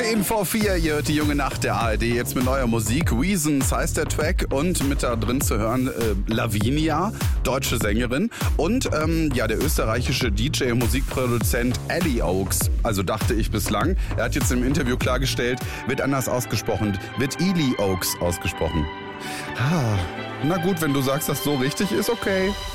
10 vor 4, ihr hört die junge Nacht der ARD jetzt mit neuer Musik. Reasons heißt der Track und mit da drin zu hören Lavinia, deutsche Sängerin und der österreichische DJ und Musikproduzent Ellie Oaks. Also dachte ich bislang. Er hat jetzt im Interview klargestellt, wird anders ausgesprochen, wird Ellie Oaks ausgesprochen. Na gut, wenn du sagst, dass so richtig ist, okay.